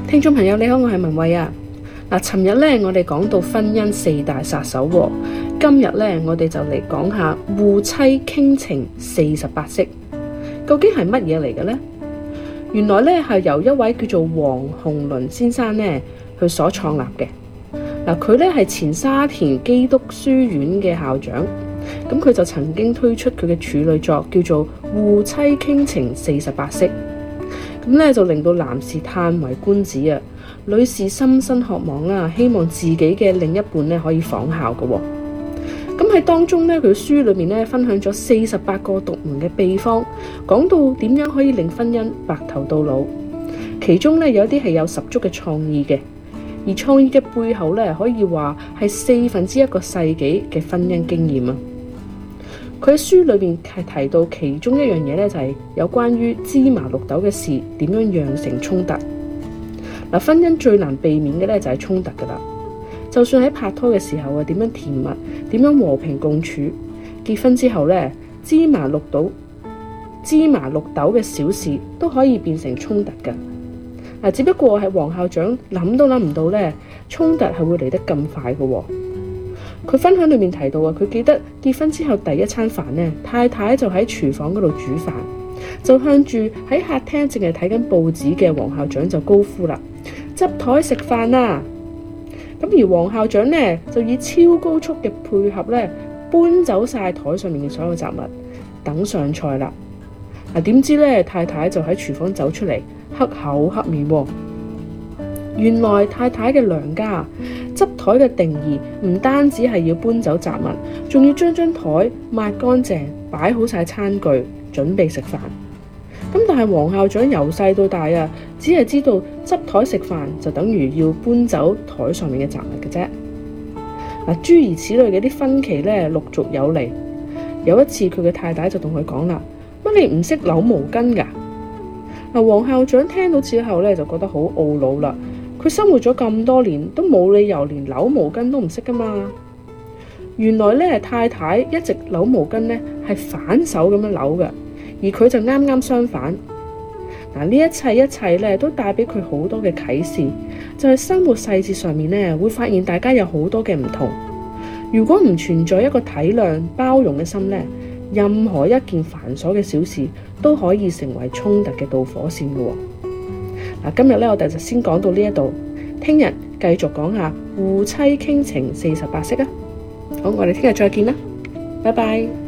聽眾朋友你好，我係文慧啊。尋日咧我哋講到婚姻四大殺手喎，今日咧我哋就嚟講下護妻傾情48式，究竟係乜嘢嚟嘅呢？原來咧係由一位叫做黃鴻倫先生咧佢所創立嘅。佢咧係前沙田基督書院嘅校長，咁佢就曾經推出佢嘅處女作叫做護妻傾情48式，咁咧就令到男士嘆為觀止啊，女士深深渴望啊，希望自己嘅另一半咧可以仿效嘅喎。咁喺當中咧，佢書裏面咧分享咗48個獨門嘅秘方，講到點樣可以令婚姻白頭到老。其中咧有一啲係有十足嘅創意嘅，而創意嘅背後咧可以話係1/4個世紀嘅婚姻經驗啊。佢喺書裏面係提到其中一樣嘢咧，就係有關於芝麻綠豆嘅事點樣釀成衝突。婚姻最難避免嘅咧就係衝突噶啦。就算喺拍拖嘅時候啊，點樣甜蜜，點樣和平共處，結婚之後咧，芝麻綠豆嘅小事都可以變成衝突噶。只不過係黃校長諗都諗唔到咧，衝突係會嚟得咁快噶喎。佢分享裏面提到啊，佢記得結婚之後第一餐飯呢，太太就喺廚房嗰度煮飯，就向住喺客廳淨係睇緊報紙嘅黃校長就高呼啦：執枱食飯啦！咁而黃校長呢，就以超高速嘅配合呢，搬走晒枱上面嘅所有雜物，等上菜啦。點知呢，太太就喺廚房走出嚟，黑口黑面喎。原來太太嘅娘家執枱嘅定義唔單止係要搬走雜物，仲要將張枱抹乾淨，擺好晒餐具，準備食飯。咁但係黃校長由細到大啊，只係知道執枱食飯就等於要搬走枱上面嘅雜物嘅啫。諸如此類嘅啲分歧咧陸續有嚟。有一次佢嘅太太就同佢講啦：乜你唔識扭毛巾㗎？黃校長聽到之後咧就覺得好懊惱啦。佢生活咗咁多年，都冇理由連扭毛巾都唔識噶嘛。原來咧太太一直扭毛巾咧係反手咁樣扭嘅，而佢就啱啱相反。呢一切咧都帶俾佢好多嘅啟示，就係生活細節上面咧會發現大家有好多嘅唔同。如果唔存在一個體諒包容嘅心咧，任何一件繁瑣嘅小事都可以成為衝突嘅導火線嘅喎。今日咧我哋就先講到呢一度，聽日繼續講下護妻傾情48式啊。好，我哋聽日再見啦，拜拜。